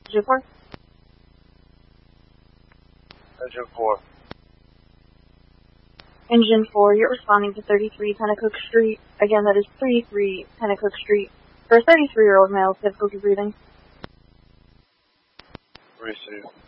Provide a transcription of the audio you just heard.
Engine 4? Engine 4. Engine 4, you're responding to 33 Pennacook Street. Again, that is 33 Pennacook Street. For a 33-year-old male with difficulty breathing. Receive.